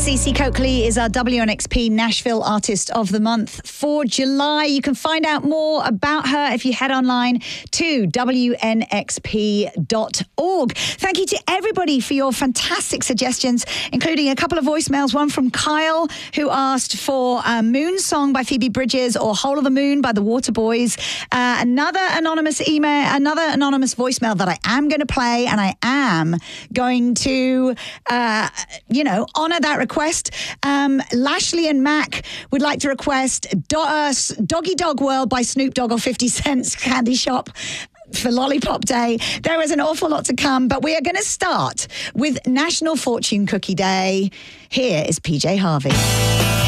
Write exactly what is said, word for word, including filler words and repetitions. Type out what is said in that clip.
Cece Coakley is our W N X P Nashville Artist of the Month for July. You can find out more about her if you head online to W N X P dot org. Thank you to everybody for your fantastic suggestions, including a couple of voicemails. One from Kyle, who asked for a Moon Song by Phoebe Bridgers or Whole of the Moon by the Waterboys. Uh, another anonymous email, another anonymous voicemail that I am going to play, and I am going to, uh, you know, honor that request. Um, Lashley and Mac would like to request Do- uh, Doggy Dog World by Snoop Dogg or fifty Cent's Candy Shop for Lollipop Day. There is an awful lot to come, but we are going to start with National Fortune Cookie Day. Here is P J Harvey.